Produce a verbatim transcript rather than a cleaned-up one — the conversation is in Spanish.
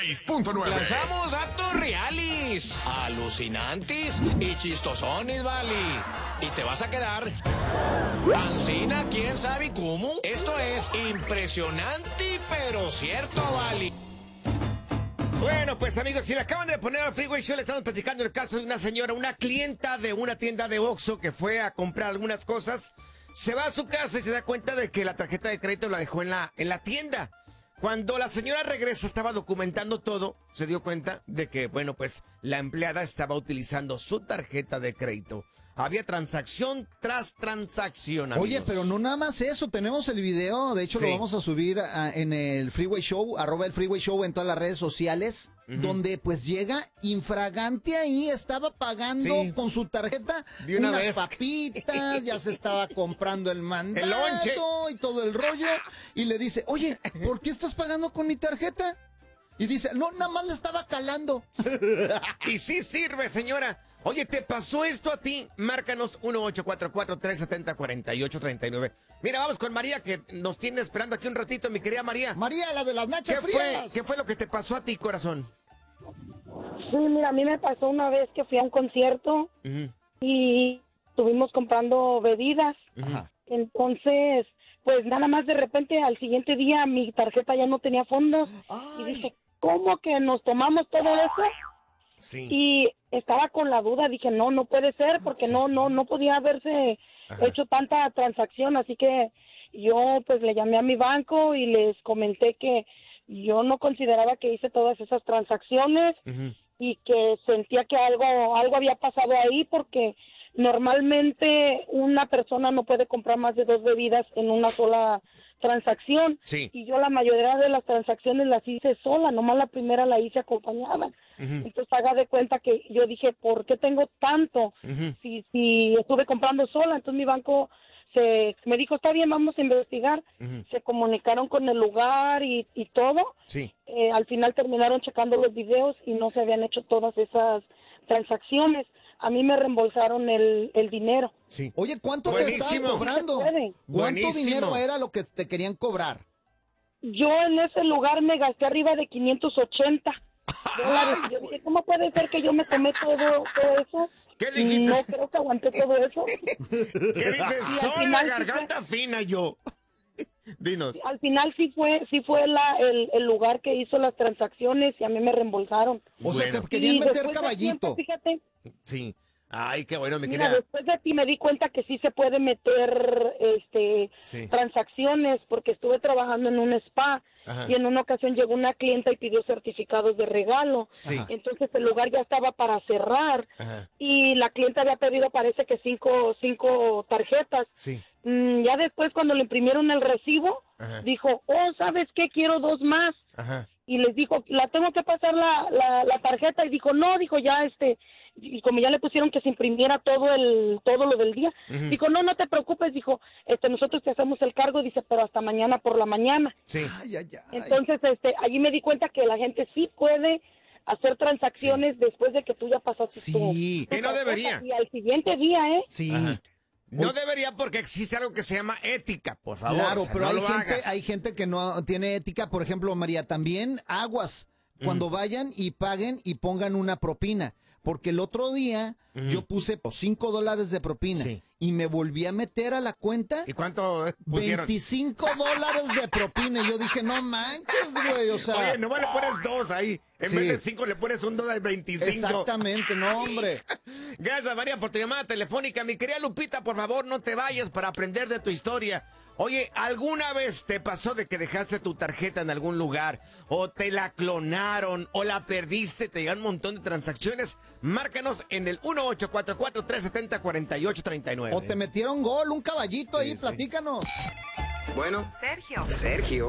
seis punto nueve. Lanzamos datos reales, alucinantes y chistosones, vale. Y te vas a quedar ancina, quién sabe cómo. Esto es impresionante, pero cierto, vale. Bueno, pues amigos, si le acaban de poner al Freeway Show, le estamos platicando el caso de una señora, una clienta de una tienda de Oxxo que fue a comprar algunas cosas, se va a su casa y se da cuenta de que la tarjeta de crédito la dejó en la, en la tienda. Cuando la señora regresa, estaba documentando todo, se dio cuenta de que, bueno, pues la empleada estaba utilizando su tarjeta de crédito. Había transacción tras transacción, amigos. Oye, pero no nada más eso, tenemos el video, de hecho sí. Lo vamos a subir a, en el Freeway Show, arroba el Freeway Show en todas las redes sociales, uh-huh. Donde pues llega infragante ahí, estaba pagando sí. Con su tarjeta de una unas vez. papitas, ya se estaba comprando el mandato el lonche y todo el rollo, y le dice, oye, ¿por qué estás pagando con mi tarjeta? Y dice, no, nada más le estaba calando. Y sí sirve, señora. Oye, ¿te pasó esto a ti? Márcanos uno ocho cuatro cuatro, tres siete cero, cuatro ocho tres nueve. Mira, vamos con María, que nos tiene esperando aquí un ratito, mi querida María. María, la de las nachas ¿Qué frías. Fue, ¿Qué fue lo que te pasó a ti, corazón? Sí, mira, a mí me pasó una vez que fui a un concierto uh-huh. Y estuvimos comprando bebidas. Uh-huh. Entonces, pues nada más de repente al siguiente día mi tarjeta ya no tenía fondos. Ay. Y dije, ¿cómo que nos tomamos todo eso? Sí. Y estaba con la duda, dije, no, no puede ser, porque sí. no, no, no podía haberse Ajá. hecho tanta transacción, así que yo pues le llamé a mi banco y les comenté que yo no consideraba que hice todas esas transacciones uh-huh. y que sentía que algo, algo había pasado ahí, porque normalmente una persona no puede comprar más de dos bebidas en una sola transacción. Sí. Y yo la mayoría de las transacciones las hice sola, nomás la primera la hice acompañada. Uh-huh. Entonces haga de cuenta que yo dije, ¿por qué tengo tanto? Uh-huh. Si, si estuve comprando sola. Entonces mi banco se me dijo, está bien, vamos a investigar. Uh-huh. Se comunicaron con el lugar y, y todo. Sí. Eh, al final terminaron checando los videos y no se habían hecho todas esas transacciones. A mí me reembolsaron el, el dinero. Sí. Oye, ¿cuánto Buenísimo. te estaban cobrando? ¿Cuánto Buenísimo. dinero era lo que te querían cobrar? Yo en ese lugar me gasté arriba de quinientos ochenta dólares. Yo dije, ¿cómo puede ser que yo me tomé todo, todo eso? ¿Qué dijiste? No creo que aguanté todo eso. ¿Qué dices? Soy la garganta fue... fina yo. Dinos. Al final sí fue sí fue la, el, el lugar que hizo las transacciones y a mí me reembolsaron. O sea, bueno. Te querían y meter caballito. Tiempo, fíjate. Sí. Ay, qué bueno, me Mira, quería... después de ti me di cuenta que sí se puede meter este sí. transacciones, porque estuve trabajando en un spa. Ajá. Y en una ocasión llegó una clienta y pidió certificados de regalo. Sí. Entonces el lugar ya estaba para cerrar. Ajá. Y la clienta había pedido, parece que cinco, cinco tarjetas. Sí. Mm, ya después cuando le imprimieron el recibo, Ajá. dijo, oh, ¿sabes qué? Quiero dos más. Ajá. Y les dijo, la tengo que pasar la, la, la tarjeta. Y dijo, no, dijo, ya este... Y como ya le pusieron que se imprimiera todo el todo lo del día, uh-huh. dijo, no, no te preocupes, dijo, este nosotros te hacemos el cargo, dice, pero hasta mañana por la mañana. Sí. Ay, ay, ay. Entonces, este, allí me di cuenta que la gente sí puede hacer transacciones sí. después de que tú ya pasaste sí. tu... Sí, que no debería. Y al siguiente día, ¿eh? Sí. Ajá. No debería, porque existe algo que se llama ética, por favor. Claro, o sea, pero no hay, lo gente, hagas. hay gente que no tiene ética. Por ejemplo, María, también aguas. Cuando mm. vayan y paguen y pongan una propina. Porque el otro día mm. yo puse cinco dólares de propina sí. y me volví a meter a la cuenta. ¿Y cuánto pusieron? veinticinco dólares de propina. Y yo dije, no manches, güey, o sea. Oye, nomás le pones dos ahí. En sí. vez de cinco le pones un dólar veinticinco. Exactamente, no, hombre. Gracias, María, por tu llamada telefónica. Mi querida Lupita, por favor, no te vayas para aprender de tu historia. Oye, ¿alguna vez te pasó de que dejaste tu tarjeta en algún lugar? ¿O te la clonaron? ¿O la perdiste? ¿Te llegan un montón de transacciones? Márcanos en el uno ocho cuatro cuatro, tres siete cero, cuatro ocho tres nueve. O te metieron gol, un caballito ahí, sí, sí. Platícanos. Bueno. Sergio. Sergio.